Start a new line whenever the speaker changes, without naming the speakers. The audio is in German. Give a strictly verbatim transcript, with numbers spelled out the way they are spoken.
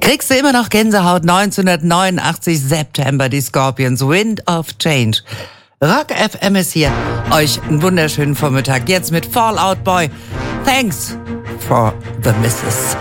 Kriegst du immer noch Gänsehaut? neunzehnhundertneunundachtzig, September, die Scorpions, Wind of Change. Rock F M ist hier. Euch einen wunderschönen Vormittag. Jetzt mit Fall Out Boy. Thanks for the missus.